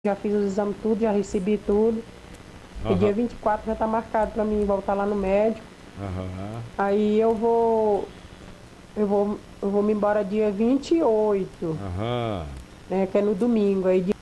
Já fiz os exames tudo, já recebi tudo. E dia Aham. 24 já tá marcado pra mim voltar lá no médico. Aham. Aí eu vou me embora dia 28, Aham. né? Que é no domingo. Aí